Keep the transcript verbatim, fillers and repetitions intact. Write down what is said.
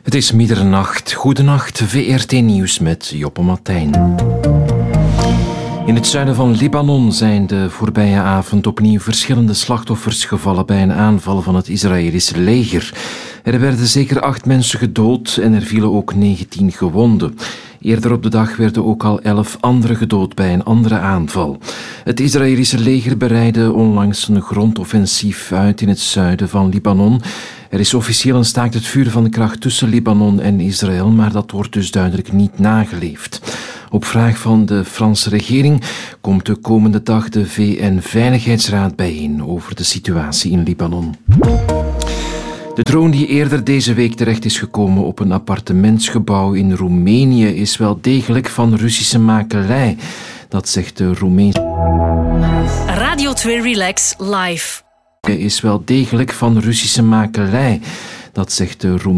Het is middernacht. Goedenacht, V R T Nieuws met Joppe Martijn. In het zuiden van Libanon zijn de voorbije avond opnieuw verschillende slachtoffers gevallen bij een aanval van het Israëlische leger. Er werden zeker acht mensen gedood en er vielen ook negentien gewonden. Eerder op de dag werden ook al elf anderen gedood bij een andere aanval. Het Israëlische leger bereidde onlangs een grondoffensief uit in het zuiden van Libanon. Er is officieel een staakt het vuur van de kracht tussen Libanon en Israël, maar dat wordt dus duidelijk niet nageleefd. Op vraag van de Franse regering komt de komende dag de V N-veiligheidsraad bijeen over de situatie in Libanon. De drone die eerder deze week terecht is gekomen op een appartementsgebouw in Roemenië is wel degelijk van Russische makelij. Dat zegt de Roemeense... Radio twee Relax Live. Is wel degelijk van Russische makelij. Dat zegt de Roemeense...